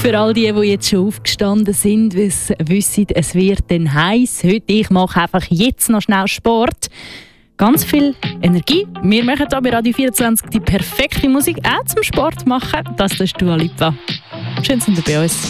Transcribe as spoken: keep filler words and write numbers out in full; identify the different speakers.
Speaker 1: Für all die, die jetzt schon aufgestanden sind, wissen, es wird dann heiß. Heute, ich mache einfach jetzt noch schnell Sport. Ganz viel Energie. Wir machen hier bei Radio vierundzwanzig die perfekte Musik auch zum Sport machen. Das ist Dua Lipa. Schön, sind Sie bei uns.